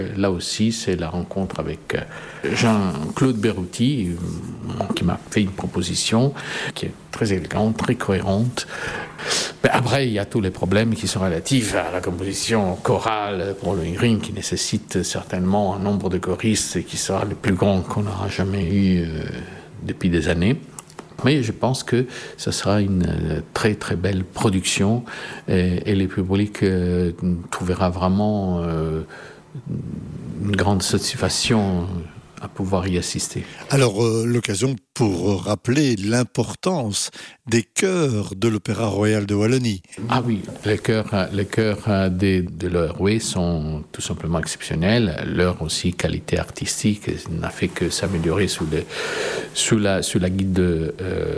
Là aussi, c'est la rencontre avec Jean-Claude Berruti qui m'a fait une proposition qui est très élégante, très cohérente. Après, il y a tous les problèmes qui sont relatifs à la composition chorale pour Lohengrin, qui nécessite certainement un nombre de choristes qui sera le plus grand qu'on n'aura jamais eu depuis des années. Mais je pense que ce sera une très très belle production et le public trouvera vraiment une grande satisfaction à pouvoir y assister. Alors, l'occasion pour rappeler l'importance des chœurs de l'Opéra Royal de Wallonie. Ah oui, les chœurs de l'Euroé sont tout simplement exceptionnels. Leur aussi qualité artistique n'a fait que s'améliorer sous la guide de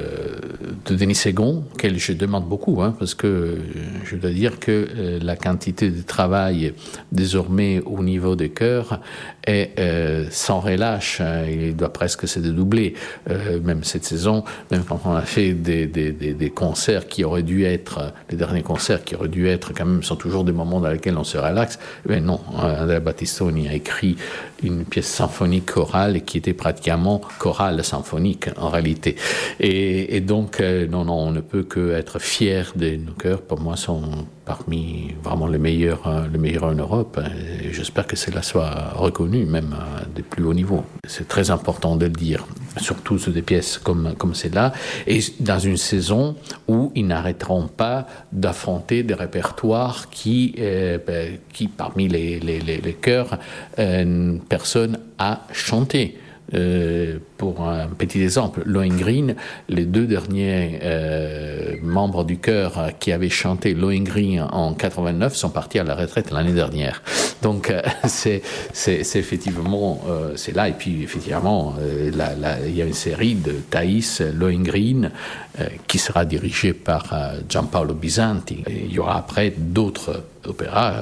Denis Ségon, qu'elle je demande beaucoup, parce que je dois dire que la quantité de travail désormais au niveau des chœurs est sans relâche. Il doit presque se dédoubler. Même cette saison, même quand on a fait des concerts qui auraient dû être, les derniers concerts qui auraient dû être quand même, sont toujours des moments dans lesquels on se relaxe. Mais non, Andrea Battistoni a écrit une pièce symphonique chorale qui était pratiquement chorale symphonique en réalité. Et donc, non, on ne peut qu'être fier de nos chœurs. Pour moi, sont parmi vraiment les meilleurs en Europe. Et j'espère que cela soit reconnu, même des plus hauts niveaux. C'est très important de le dire, surtout sur des pièces comme celle-là, et dans une saison où ils n'arrêteront pas d'affronter des répertoires qui parmi les chœurs, personne a chanté. Pour un petit exemple, Lohengrin, les deux derniers membres du chœur qui avaient chanté Lohengrin en 89 sont partis à la retraite l'année dernière. Donc c'est effectivement c'est là. Et puis effectivement il y a une série de Thaïs Lohengrin qui sera dirigée par Gianpaolo Bisanti. Et il y aura après d'autres opéras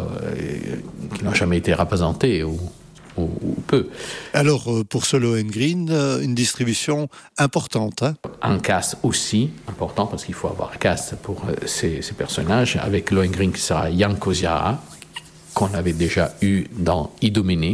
qui n'ont jamais été représentés ou peu. Alors, pour ce Lohengrin, une distribution importante. Un cast aussi important, parce qu'il faut avoir un cast pour ces personnages, avec Lohengrin qui sera Jan Koziara, qu'on avait déjà eu dans Idomeni,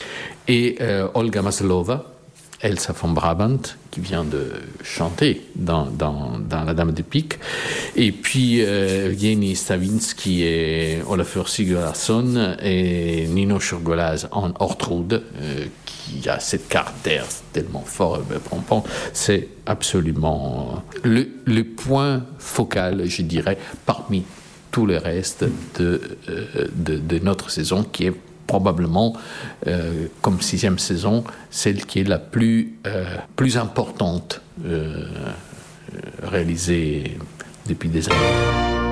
et Olga Maslova, Elsa von Brabant, qui vient de chanter dans La Dame de Pique, et puis Evgeny Stavinsky et Olafur Sigurðarson et Nino Churgolaz en Ortrud, qui a cette caractère tellement fort et pompon. C'est absolument le point focal, je dirais, parmi tout le reste de notre saison, qui est probablement, comme 6e saison, celle qui est la plus importante réalisée depuis des années.